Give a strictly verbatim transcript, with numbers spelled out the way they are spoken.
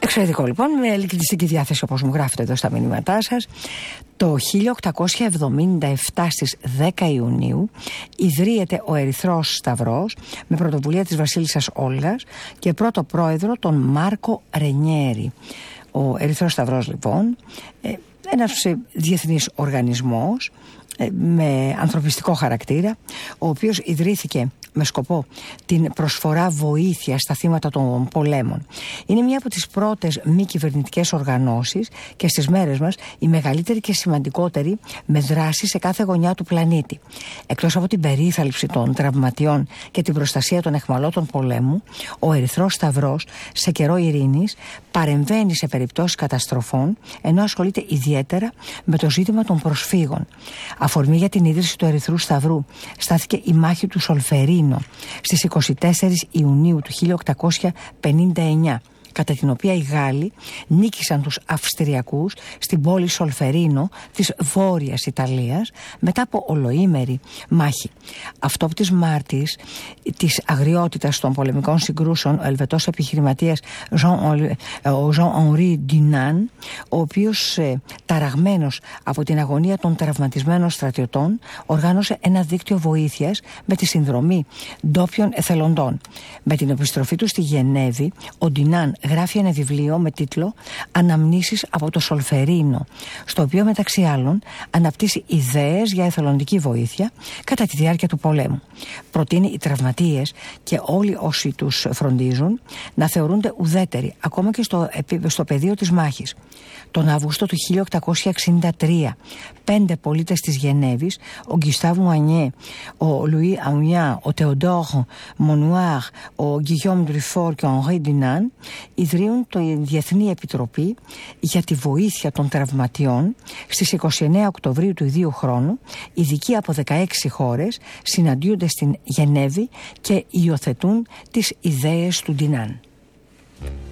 Εξαιρετικό λοιπόν, με ελκυστική διάθεση όπως μου γράφετε εδώ στα μηνύματά σας. Το χίλια οκτακόσια εβδομήντα επτά στις δέκα Ιουνίου ιδρύεται ο Ερυθρός Σταυρός με πρωτοβουλία της βασίλισσας Όλγας και πρώτο πρόεδρο τον Μάρκο Ρενιέρη. Ο Ερυθρός Σταυρός λοιπόν, ένας διεθνής οργανισμός με ανθρωπιστικό χαρακτήρα, ο οποίος ιδρύθηκε με σκοπό την προσφορά βοήθεια στα θύματα των πολέμων. Είναι μια από τις πρώτες μη κυβερνητικές οργανώσεις και στις μέρες μας η μεγαλύτερη και σημαντικότερη με δράση σε κάθε γωνιά του πλανήτη. Εκτός από την περίθαλψη των τραυματιών και την προστασία των αιχμαλώτων πολέμου, ο Ερυθρός Σταυρός σε καιρό ειρήνης παρεμβαίνει σε περιπτώσεις καταστροφών, ενώ ασχολείται ιδιαίτερα με το ζήτημα των προσφύγων. Αφορμή για την ίδρυση του Ερυθρού Σταυρού στάθηκε η μάχη του Σολφερίνο στις εικοστή τέταρτη Ιουνίου του χίλια οκτακόσια πενήντα εννιά, κατά την οποία οι Γάλλοι νίκησαν τους Αυστριακούς στην πόλη Σολφερίνο της Βόρειας Ιταλίας μετά από ολοήμερη μάχη. Αυτόπτης μάρτυρης της αγριότητας των πολεμικών συγκρούσεων, ο Ελβετός επιχειρηματίας Jean-Henri Dunant, ο οποίος ε, ταραγμένος από την αγωνία των τραυματισμένων στρατιωτών, οργάνωσε ένα δίκτυο βοήθειας με τη συνδρομή ντόπιων εθελοντών. Με την επιστροφή του στη Γενέβη, ο Dunant γράφει ένα βιβλίο με τίτλο «Αναμνήσεις από το Σολφερίνο», στο οποίο μεταξύ άλλων αναπτύσσει ιδέες για εθελοντική βοήθεια κατά τη διάρκεια του πολέμου. Προτείνει οι τραυματίες και όλοι όσοι τους φροντίζουν να θεωρούνται ουδέτεροι ακόμα και στο, στο πεδίο της μάχης. Τον Αύγουστο του χίλια οκτακόσια εξήντα τρία, πέντε πολίτες της Γενέβης, ο Γκιστάβ Μουανιέ, ο Λουί Αουνιά, ο Τεοντόρ Μονουάρ, ο Γκυγιόμ Ντριφόρ και ο Henri Dunant, ιδρύουν τη Διεθνή Επιτροπή για τη Βοήθεια των Τραυματιών. Στις εικοστή ενάτη Οκτωβρίου του ιδίου χρόνου, ειδικοί από δεκαέξι χώρες συναντιούνται στην Γενέβη και υιοθετούν τις ιδέες του Dunant.